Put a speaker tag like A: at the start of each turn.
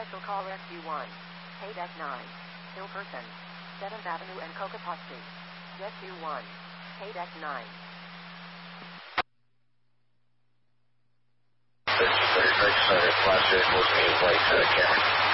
A: Special call Rescue 1. Hey Deck 9. Ill person. 7th Avenue and Cocopotsy. Rescue 1. Hey Deck 9.
B: Flash vehicles being placed to the camera.